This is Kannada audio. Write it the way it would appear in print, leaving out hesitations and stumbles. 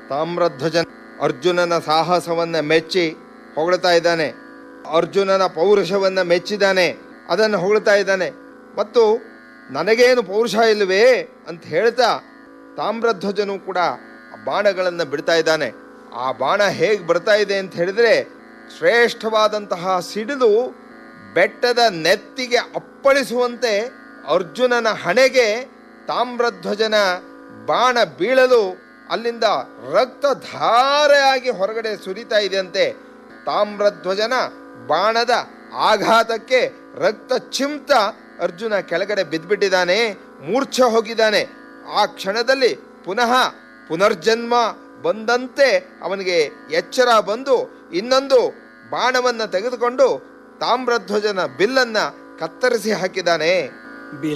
ತಾಮ್ರಧ್ವಜ ಅರ್ಜುನನ ಸಾಹಸವನ್ನು ಮೆಚ್ಚಿ ಹೊಗಳ್ತಾ ಇದ್ದಾನೆ. ಅರ್ಜುನನ ಪೌರುಷವನ್ನು ಮೆಚ್ಚಿದ್ದಾನೆ, ಅದನ್ನು ಹೊಗಳ್ತಾ ಇದ್ದಾನೆ. ಮತ್ತು ನನಗೇನು ಪೌರುಷ ಇಲ್ಲವೇ ಅಂತ ಹೇಳ್ತಾ ತಾಮ್ರಧ್ವಜನು ಕೂಡ ಬಾಣಗಳನ್ನು ಬಿಡ್ತಾ ಇದ್ದಾನೆ. ಆ ಬಾಣ ಹೇಗೆ ಬರ್ತಾ ಇದೆ ಅಂತ ಹೇಳಿದ್ರೆ, ಶ್ರೇಷ್ಠವಾದಂತಹ ಸಿಡಿಲು ಬೆಟ್ಟದ ನೆತ್ತಿಗೆ ಅಪ್ಪಳಿಸುವಂತೆ ಅರ್ಜುನನ ಹಣೆಗೆ ತಾಮ್ರಧ್ವಜನ ಬಾಣ ಬೀಳಲು ಅಲ್ಲಿಂದ ರಕ್ತಧಾರೆಯಾಗಿ ಹೊರಗಡೆ ಸುರಿತಾ ಇದೆಯಂತೆ. ತಾಮ್ರಧ್ವಜನ ಬಾಣದ ಆಘಾತಕ್ಕೆ ರಕ್ತ ಚಿಮ್ತ ಅರ್ಜುನ ಕೆಳಗಡೆ ಬಿದ್ದುಬಿಟ್ಟಿದ್ದಾನೆ, ಮೂರ್ಛೆ ಹೋಗಿದ್ದಾನೆ. ಆ ಕ್ಷಣದಲ್ಲಿ ಪುನರ್ಜನ್ಮ ಬಂದಂತೆ ಅವನಿಗೆ ಎಚ್ಚರ ಬಂದು ಇನ್ನೊಂದು ಬಾಣವನ್ನು ತೆಗೆದುಕೊಂಡು ತಾಮ್ರಧ್ವಜನ ಬಿಲ್ಲನ್ನು ಕತ್ತರಿಸಿ ಹಾಕಿದ್ದಾನೆ.